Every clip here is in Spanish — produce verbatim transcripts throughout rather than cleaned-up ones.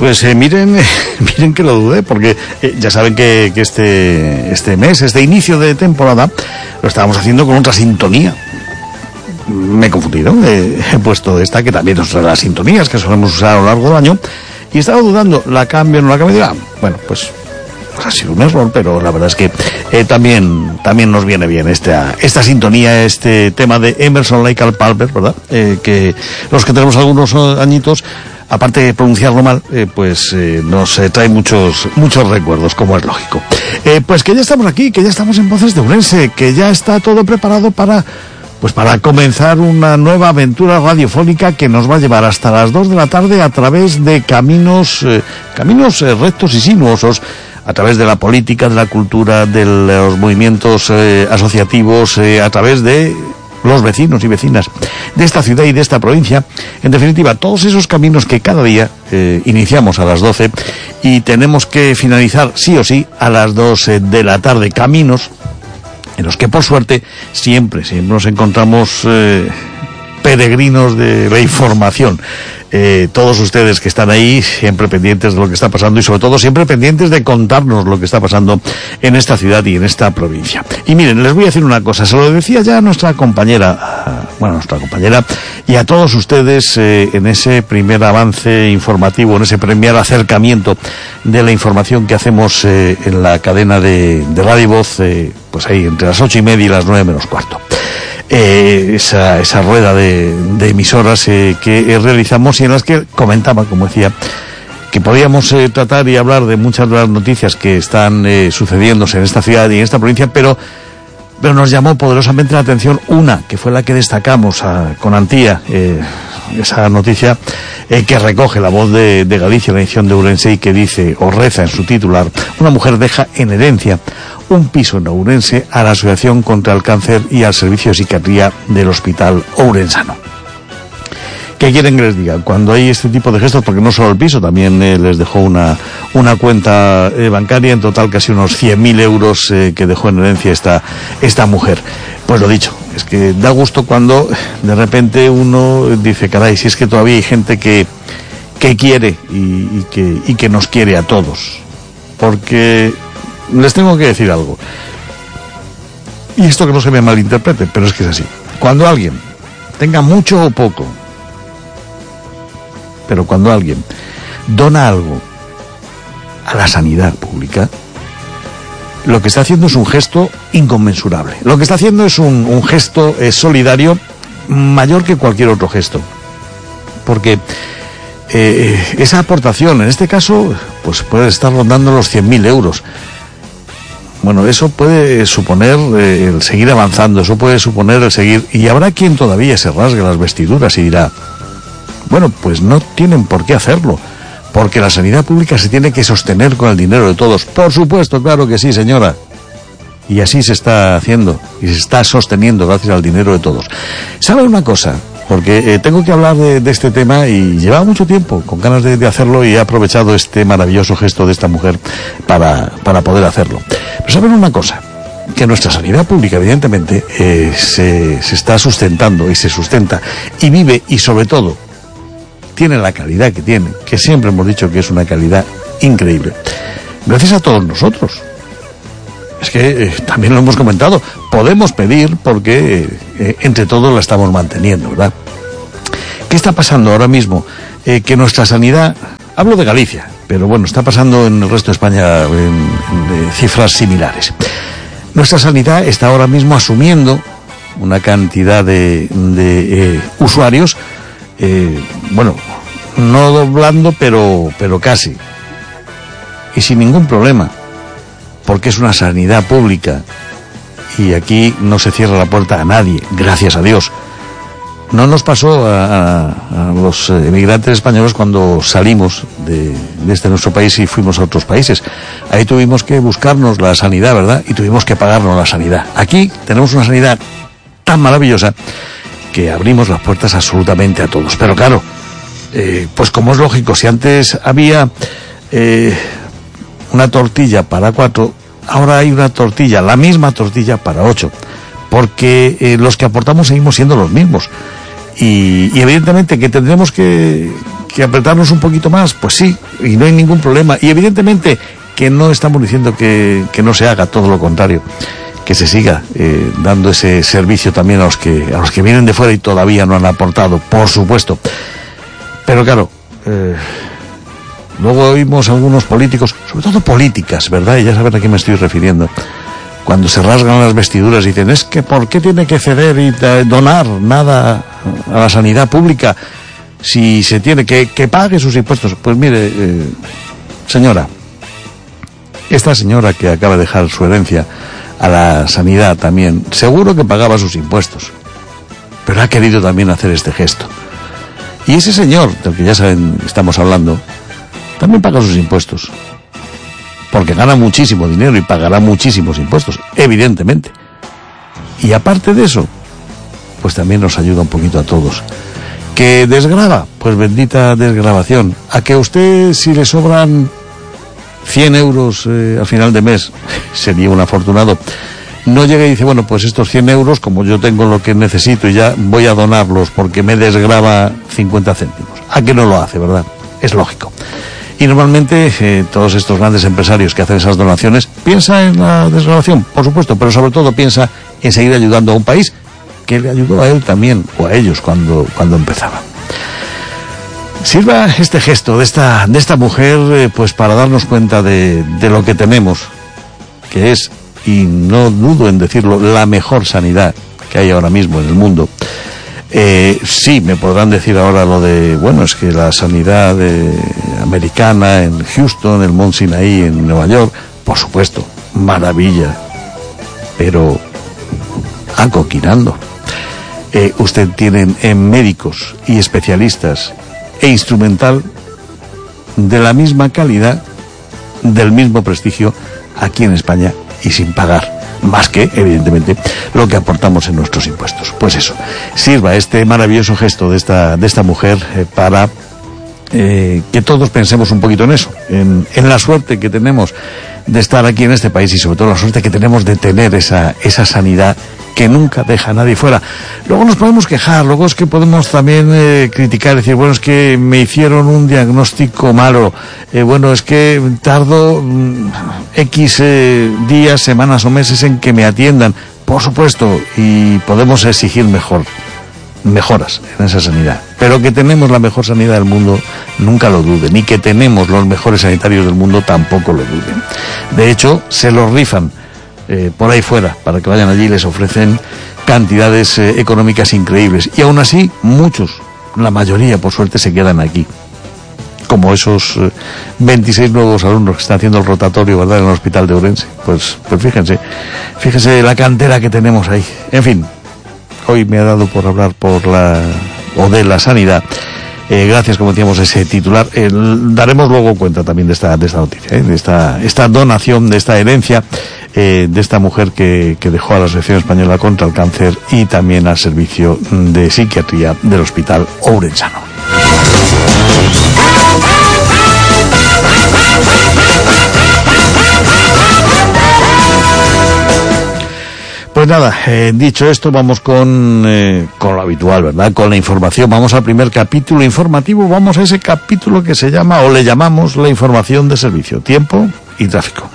Pues eh, miren, eh, miren que lo dudé, porque eh, ya saben que, que este, este mes, este inicio de temporada, lo estábamos haciendo con otra sintonía. Me he confundido, eh, he puesto esta, que también es otra de las sintonías que solemos usar a lo largo del año, y estaba dudando, ¿la cambio o no la cambio? Ah, bueno, pues, pues ha sido un error, pero la verdad es que eh, también, también nos viene bien esta, esta sintonía, este tema de Emerson Lake and Palmer, ¿verdad? Eh, que los que tenemos algunos añitos, aparte de pronunciarlo mal, eh, pues eh, nos eh, trae muchos muchos recuerdos, como es lógico. Eh, pues que ya estamos aquí, que ya estamos en Voces de Ourense, que ya está todo preparado para, pues para comenzar una nueva aventura radiofónica que nos va a llevar hasta las dos de la tarde a través de caminos, eh, caminos eh, rectos y sinuosos, a través de la política, de la cultura, de los movimientos eh, asociativos, eh, a través de los vecinos y vecinas de esta ciudad y de esta provincia. En definitiva, todos esos caminos que cada día eh, iniciamos a las doce y tenemos que finalizar sí o sí a las dos de la tarde. Caminos en los que, por suerte, siempre, siempre nos encontramos eh, peregrinos de la información. Eh, todos ustedes que están ahí, siempre pendientes de lo que está pasando y sobre todo siempre pendientes de contarnos lo que está pasando en esta ciudad y en esta provincia. Y miren, les voy a decir una cosa, se lo decía ya a nuestra compañera, bueno, nuestra compañera, y a todos ustedes eh, en ese primer avance informativo, en ese primer acercamiento de la información que hacemos eh, en la cadena de, de Radio Voz, eh, pues ahí entre las ocho y media y las nueve menos cuarto. Eh, esa, esa rueda de, de emisoras eh, que eh, realizamos y en las que comentaba, como decía, que podíamos eh, tratar y hablar de muchas de las noticias que están eh, sucediéndose en esta ciudad y en esta provincia, pero pero nos llamó poderosamente la atención una, que fue la que destacamos a, con Antía, eh, esa noticia eh, que recoge la Voz de, de Galicia, la edición de Ourense, y que dice, o reza en su titular: una mujer deja en herencia un piso en Ourense a la Asociación contra el Cáncer y al Servicio de Psiquiatría del Hospital Ourensano. ¿Qué quieren que les diga? Cuando hay este tipo de gestos, porque no solo el piso, también eh, les dejó una, una cuenta eh, bancaria, en total casi unos cien mil euros eh, que dejó en herencia esta, esta mujer. Pues lo dicho, es que da gusto cuando de repente uno dice, caray, si es que todavía hay gente que, que quiere y, y, que, y que nos quiere a todos. Porque les tengo que decir algo, y esto que no se me malinterprete, pero es que es así. Cuando alguien tenga mucho o poco, pero cuando alguien dona algo a la sanidad pública, lo que está haciendo es un gesto inconmensurable. Lo que está haciendo es un, un gesto eh, solidario mayor que cualquier otro gesto. Porque eh, esa aportación, en este caso, pues puede estar rondando los cien mil euros. Bueno, eso puede suponer eh, el seguir avanzando, eso puede suponer el seguir... Y habrá quien todavía se rasgue las vestiduras y dirá, bueno, pues no tienen por qué hacerlo, porque la sanidad pública se tiene que sostener con el dinero de todos. Por supuesto, claro que sí, señora. Y así se está haciendo, y se está sosteniendo gracias al dinero de todos. ¿Sabe una cosa? Porque eh, tengo que hablar de, de este tema y llevaba mucho tiempo con ganas de, de hacerlo, y he aprovechado este maravilloso gesto de esta mujer para, para poder hacerlo. Pero ¿saben una cosa? Que nuestra sanidad pública, evidentemente, eh, se, se está sustentando y se sustenta y vive, y sobre todo tiene la calidad que tiene, que siempre hemos dicho que es una calidad increíble, gracias a todos nosotros. Es que eh, también lo hemos comentado, podemos pedir porque eh, entre todos la estamos manteniendo, ¿verdad? ¿Qué está pasando ahora mismo? Eh, que nuestra sanidad, hablo de Galicia, pero bueno, está pasando en el resto de España en, en, en cifras similares. Nuestra sanidad está ahora mismo asumiendo una cantidad de, de eh, usuarios, eh, bueno, no doblando, pero, pero casi, y sin ningún problema, porque es una sanidad pública y aquí no se cierra la puerta a nadie, gracias a Dios. No nos pasó a, a, a los emigrantes españoles cuando salimos de, de este nuestro país y fuimos a otros países. Ahí tuvimos que buscarnos la sanidad, ¿verdad? Y tuvimos que pagarnos la sanidad. Aquí tenemos una sanidad tan maravillosa que abrimos las puertas absolutamente a todos. Pero claro, eh, pues como es lógico, si antes había eh, una tortilla para cuatro, ahora hay una tortilla, la misma tortilla para ocho, porque eh, los que aportamos seguimos siendo los mismos. Y, y evidentemente que tendremos que, que apretarnos un poquito más, pues sí, y no hay ningún problema. Y evidentemente que no estamos diciendo que, que no se haga, todo lo contrario, que se siga eh, dando ese servicio también a los que a los que vienen de fuera y todavía no han aportado, por supuesto. Pero claro, eh, luego oímos a algunos políticos, sobre todo políticas, ¿verdad? Y ya saben a qué me estoy refiriendo. Cuando se rasgan las vestiduras y dicen, es que ¿por qué tiene que ceder y donar nada a la sanidad pública si se tiene que, que pague sus impuestos? Pues mire, eh, señora, esta señora que acaba de dejar su herencia a la sanidad también, seguro que pagaba sus impuestos, pero ha querido también hacer este gesto. Y ese señor, del que ya saben, estamos hablando, también paga sus impuestos, porque gana muchísimo dinero y pagará muchísimos impuestos, evidentemente. Y aparte de eso, pues también nos ayuda un poquito a todos. ¿Que desgrava? Pues bendita desgravación. A que usted, si le sobran cien euros eh, al final de mes, sería un afortunado, no llega y dice, bueno, pues estos cien euros, como yo tengo lo que necesito y ya voy a donarlos porque me desgrava cincuenta céntimos. ¿A que no lo hace, verdad? Es lógico. Y normalmente eh, todos estos grandes empresarios que hacen esas donaciones piensa en la desgravación, por supuesto, pero sobre todo piensa en seguir ayudando a un país que le ayudó a él también, o a ellos cuando, cuando empezaba. Sirva este gesto de esta, de esta mujer eh, pues para darnos cuenta de, de lo que tenemos, que es, y no dudo en decirlo, la mejor sanidad que hay ahora mismo en el mundo. Eh, sí, me podrán decir ahora lo de, bueno, es que la sanidad eh, americana en Houston, el Mount Sinai en Nueva York, por supuesto, maravilla, pero acoquinando. Eh, usted tiene en médicos y especialistas e instrumental de la misma calidad, del mismo prestigio aquí en España y sin pagar. Más que, evidentemente, lo que aportamos en nuestros impuestos. Pues eso, sirva este maravilloso gesto de esta, de esta mujer eh, para eh, que todos pensemos un poquito en eso, en, en la suerte que tenemos de estar aquí en este país y sobre todo la suerte que tenemos de tener esa, esa sanidad que nunca deja a nadie fuera. Luego nos podemos quejar, luego es que podemos también eh, criticar, decir, bueno, es que me hicieron un diagnóstico malo, eh, bueno, es que tardo mm, X eh, días, semanas o meses en que me atiendan, por supuesto, y podemos exigir mejor, mejoras en esa sanidad, pero que tenemos la mejor sanidad del mundo, nunca lo duden, ni que tenemos los mejores sanitarios del mundo, tampoco lo duden. De hecho, se los rifan Eh, por ahí fuera, para que vayan allí, les ofrecen cantidades eh, económicas increíbles, y aún así muchos, la mayoría por suerte, se quedan aquí, como esos eh, veintiséis nuevos alumnos que están haciendo el rotatorio, ¿verdad?, en el hospital de Ourense. Pues, pues fíjense, fíjense la cantera que tenemos ahí. En fin, hoy me ha dado por hablar por la o de la sanidad. Eh, gracias, como decíamos, a ese titular. Eh, daremos luego cuenta también de esta, de esta noticia, ¿eh? de esta, esta donación, de esta herencia, eh, de esta mujer que, que dejó a la Asociación Española contra el Cáncer y también al servicio de psiquiatría del Hospital Ourensano. Pues nada, eh, dicho esto, vamos con, eh, con lo habitual, ¿verdad? Con la información. Vamos al primer capítulo informativo, vamos a ese capítulo que se llama, o le llamamos, la información de servicio, tiempo y tráfico.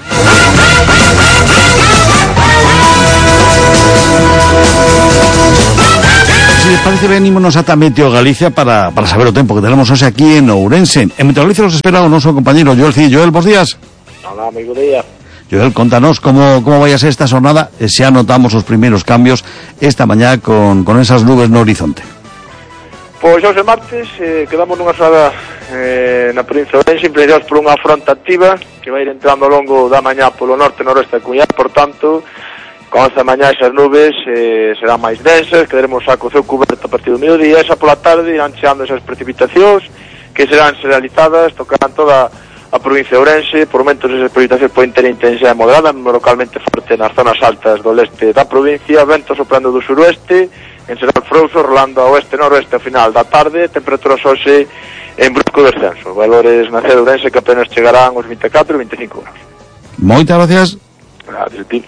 Si les parece, venimos a Meteo Galicia para, para saber el tiempo que tenemos hoy aquí en Ourense. En Meteo Galicia nos espera nuestro compañero Joel Cid. Joel, buenos días. Hola, amigo día. Joel, contanos cómo, cómo vaya a ser esta jornada, eh, si anotamos los primeros cambios esta mañana con, con esas nubes no horizonte. Pois hoxe martes eh, quedamos nunha xornada eh, na provincia de Ourense, influenciados por unha fronte activa que vai ir entrando ao longo da mañá polo norte e noroeste da Comunidade. Por tanto, con esta mañá esas nubes eh, serán máis densas, quedaremos a co ceo coberto a partir do mediodía, esa pola tarde irán cheando esas precipitacións que serán serializadas, tocarán toda a provincia de Ourense. Por momentos esas precipitacións poden ter intensidade moderada, localmente forte nas zonas altas do leste da provincia, vento soprando do suroeste, en xeral frouxo, rolando a oeste e noroeste ao final da tarde, temperaturas hoxe en brusco descenso, valores na cidade de Ourense que apenas chegarán aos vinte e catro e vinte e cinco graus. Moitas gracias. Gracias a ti.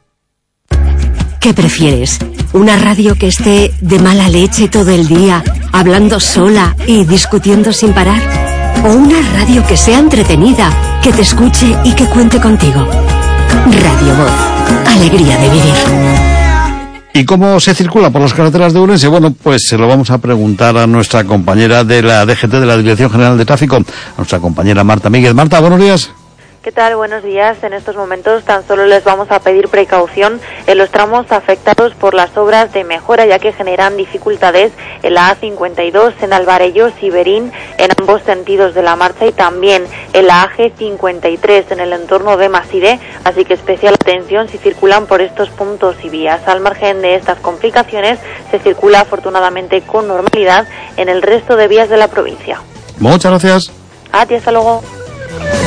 ¿Qué prefieres? ¿Una radio que esté de mala leche todo el día hablando sola y discutiendo sin parar? ¿O una radio que sea entretenida, que te escuche y que cuente contigo? Radio Voz, alegría de vivir. ¿Y cómo se circula por las carreteras de Ourense? Bueno, pues se lo vamos a preguntar a nuestra compañera de la D G T, de la Dirección General de Tráfico, a nuestra compañera Marta Míguez. Marta, buenos días. ¿Qué tal? Buenos días. En estos momentos tan solo les vamos a pedir precaución en los tramos afectados por las obras de mejora, ya que generan dificultades en la A cincuenta y dos, en Alvarellos y Berín, en ambos sentidos de la marcha, y también en la A G cincuenta y tres, en el entorno de Maside, así que especial atención si circulan por estos puntos y vías. Al margen de estas complicaciones, se circula afortunadamente con normalidad en el resto de vías de la provincia. Muchas gracias. A ti, hasta luego.